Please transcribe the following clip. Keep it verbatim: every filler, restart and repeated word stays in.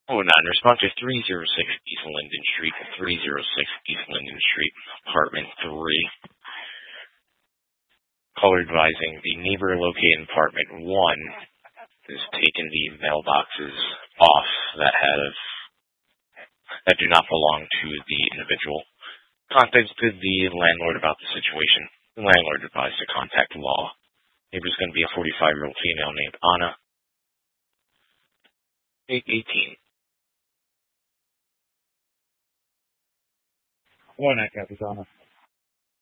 Oh, nine. Respond to three oh six East Linden Street, three oh six East Linden Street, apartment three. Caller advising the neighbor located in apartment one has taken the mailboxes off that have that do not belong to the individual. Contacted the landlord about the situation. The landlord advised to contact law. Neighbor's going to be a forty-five-year-old female named Anna. eighteen. One, I got this, Anna.